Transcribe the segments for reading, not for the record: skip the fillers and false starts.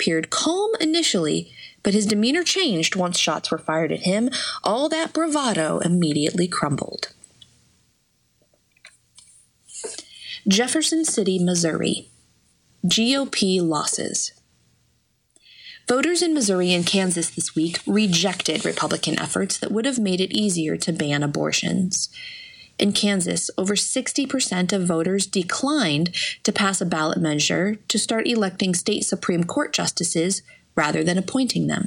appeared calm initially, but his demeanor changed once shots were fired at him. All that bravado immediately crumbled. Jefferson City, Missouri. GOP losses. Voters in Missouri and Kansas this week rejected Republican efforts that would have made it easier to ban abortions. In Kansas, over 60% of voters declined to pass a ballot measure to start electing state Supreme Court justices rather than appointing them.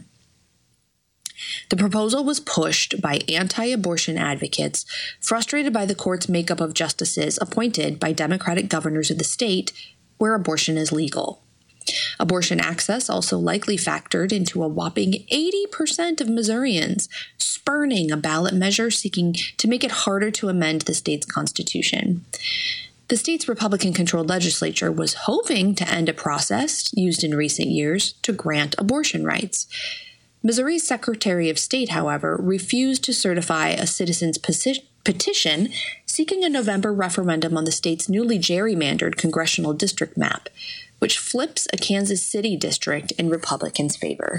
The proposal was pushed by anti-abortion advocates, frustrated by the court's makeup of justices appointed by Democratic governors of the state where abortion is legal. Abortion access also likely factored into a whopping 80% of Missourians spurning a ballot measure seeking to make it harder to amend the state's constitution. The state's Republican-controlled legislature was hoping to end a process used in recent years to grant abortion rights. Missouri's Secretary of State, however, refused to certify a citizen's petition seeking a November referendum on the state's newly gerrymandered congressional district map, which flips a Kansas City district in Republicans' favor.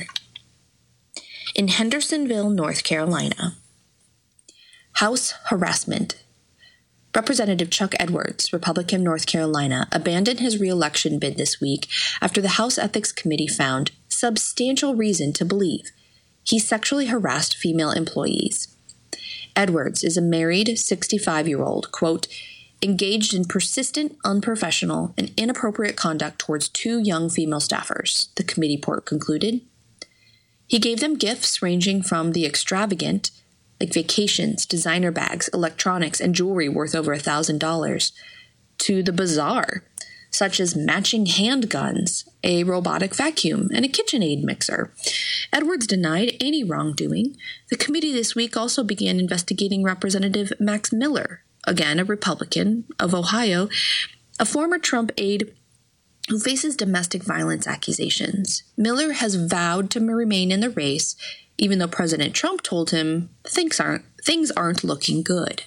In Hendersonville, North Carolina. House harassment. Representative Chuck Edwards, Republican, North Carolina, abandoned his re-election bid this week after the House Ethics Committee found substantial reason to believe he sexually harassed female employees. Edwards is a married 65-year-old, quote, engaged in persistent, unprofessional, and inappropriate conduct towards two young female staffers, the committee report concluded. He gave them gifts ranging from the extravagant, like vacations, designer bags, electronics, and jewelry worth over $1,000, to the bizarre, such as matching handguns, a robotic vacuum, and a KitchenAid mixer. Edwards denied any wrongdoing. The committee this week also began investigating Representative Max Miller, again a Republican, of Ohio, a former Trump aide who faces domestic violence accusations. Miller has vowed to remain in the race, even though President Trump told him things aren't looking good.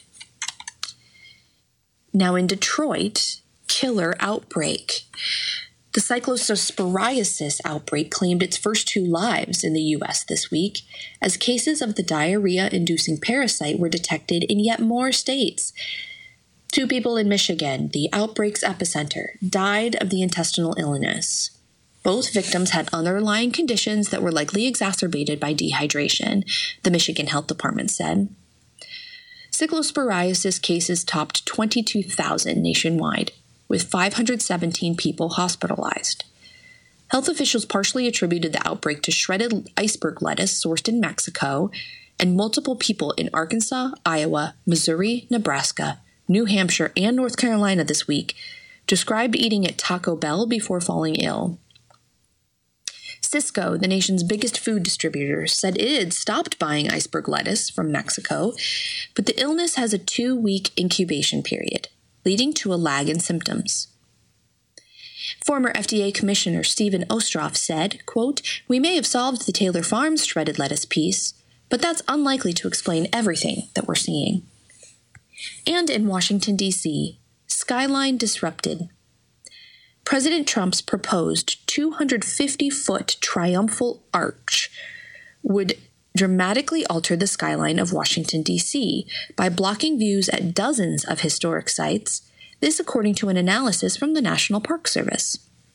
Now in Detroit, killer outbreak. The cyclosporiasis outbreak claimed its first 2 lives in the U.S. this week, as cases of the diarrhea-inducing parasite were detected in yet more states. 2 people in Michigan, the outbreak's epicenter, died of the intestinal illness. Both victims had underlying conditions that were likely exacerbated by dehydration, the Michigan Health Department said. Cyclosporiasis cases topped 22,000 nationwide, with 517 people hospitalized. Health officials partially attributed the outbreak to shredded iceberg lettuce sourced in Mexico, and multiple people in Arkansas, Iowa, Missouri, Nebraska, New Hampshire, and North Carolina this week described eating at Taco Bell before falling ill. Sysco, the nation's biggest food distributor, said it had stopped buying iceberg lettuce from Mexico, but the illness has a 2-week incubation period, leading to a lag in symptoms. Former FDA Commissioner Stephen Ostroff said, quote, "We may have solved the Taylor Farms shredded lettuce piece, but that's unlikely to explain everything that we're seeing." And in Washington, D.C., skyline disrupted. President Trump's proposed 250-foot triumphal arch would dramatically alter the skyline of Washington, D.C. by blocking views at dozens of historic sites, this according to an analysis from the National Park Service.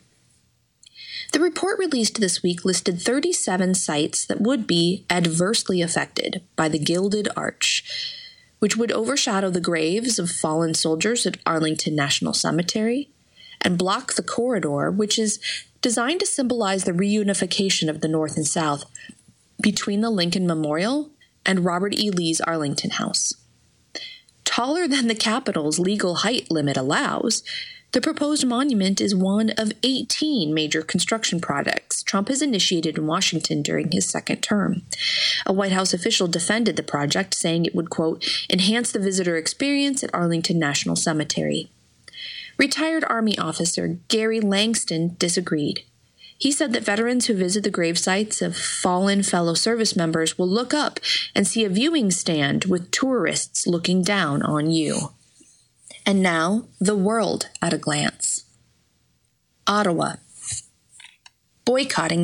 The report released this week listed 37 sites that would be adversely affected by the Gilded Arch, which would overshadow the graves of fallen soldiers at Arlington National Cemetery and block the corridor, which is designed to symbolize the reunification of the North and South between the Lincoln Memorial and Robert E. Lee's Arlington House. Taller than the Capitol's legal height limit allows, the proposed monument is one of 18 major construction projects Trump has initiated in Washington during his second term. A White House official defended the project, saying it would, quote, enhance the visitor experience at Arlington National Cemetery. Retired Army officer Gary Langston disagreed. He said that veterans who visit the grave sites of fallen fellow service members will look up and see a viewing stand with tourists looking down on you. And now, the world at a glance. Ottawa. Boycotting